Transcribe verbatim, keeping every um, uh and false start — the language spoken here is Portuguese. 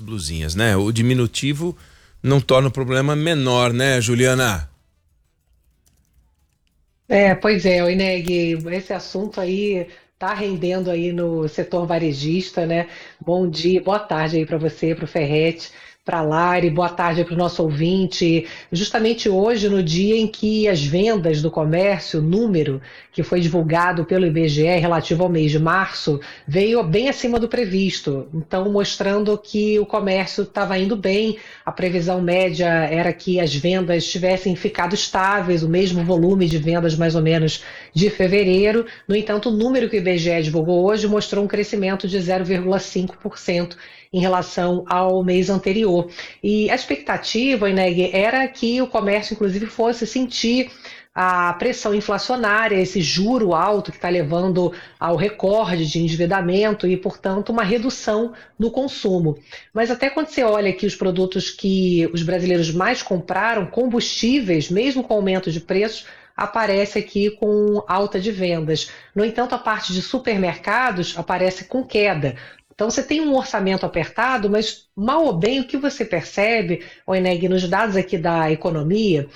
blusinhas, né? O diminutivo não torna o problema menor, né, Juliana? É, pois é, o Ineg, esse assunto aí tá rendendo aí no setor varejista, né? Bom dia, boa tarde aí para você, para o Ferrete, para a Lari, boa tarde para o nosso ouvinte. Justamente hoje, no dia em que as vendas do comércio, o número que foi divulgado pelo I B G E relativo ao mês de março, veio bem acima do previsto. Então, mostrando que o comércio estava indo bem, a previsão média era que as vendas tivessem ficado estáveis, o mesmo volume de vendas mais ou menos de fevereiro. No entanto, o número que o I B G E divulgou hoje mostrou um crescimento de zero vírgula cinco por cento em relação ao mês anterior. E a expectativa, Ineg, era que o comércio, inclusive, fosse sentir a pressão inflacionária, esse juro alto que está levando ao recorde de endividamento e, portanto, uma redução no consumo. Mas até quando você olha aqui os produtos que os brasileiros mais compraram, combustíveis, mesmo com aumento de preços, aparece aqui com alta de vendas. No entanto, a parte de supermercados aparece com queda. Então, você tem um orçamento apertado, mas mal ou bem, o que você percebe, Oeneg, nos dados aqui da economia,